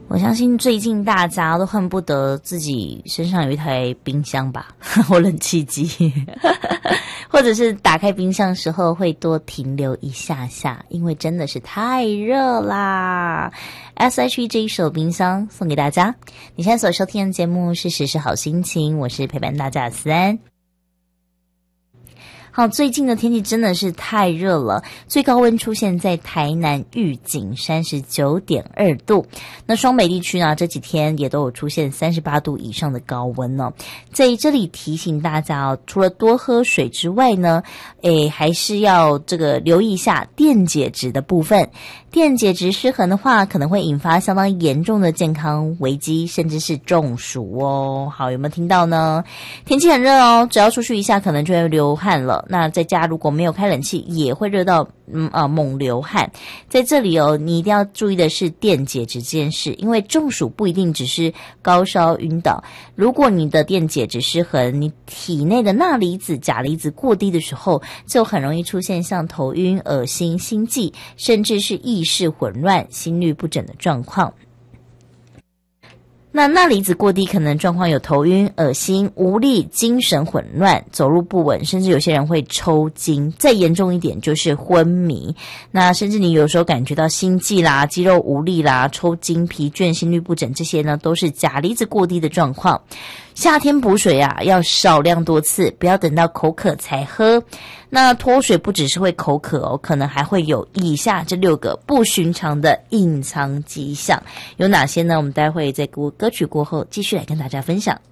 我相信最近大家都恨不得自己身上有一台冰箱吧，或冷气机，或者是打开冰箱的时候会多停留一下下，因为真的是太热啦。S.H.E 这一首冰箱送给大家。你现在所收听的节目是时时好心情，我是陪伴大家的思安。好，最近的天气真的是太热了，最高温出现在台南玉井 39.2 度。那双北地区呢，这几天也都有出现38度以上的高温哦。在这里提醒大家哦，除了多喝水之外呢，还是要留意一下电解质的部分。电解质失衡的话，可能会引发相当严重的健康危机，甚至是中暑哦。好，有没有听到呢？天气很热哦，只要出去一下可能就会流汗了。那在家如果没有开冷气，也会热到猛流汗。在这里哦，你一定要注意的是电解质这件事，因为中暑不一定只是高烧晕倒，如果你的电解质失衡，你体内的钠离子、钾离子过低的时候，就很容易出现像头晕、恶心、心悸，甚至是意识混乱、心律不整的状况。那钠离子过低可能状况有头晕、恶心、无力、精神混乱、走路不稳，甚至有些人会抽筋，再严重一点就是昏迷。那甚至你有时候感觉到心悸啦、肌肉无力啦、抽筋、疲倦、心律不整，这些呢都是钾离子过低的状况。夏天补水啊，要少量多次，不要等到口渴才喝。那脱水不只是会口渴哦，可能还会有以下这6个不寻常的隐藏迹象，有哪些呢？我们待会在歌曲过后继续来跟大家分享。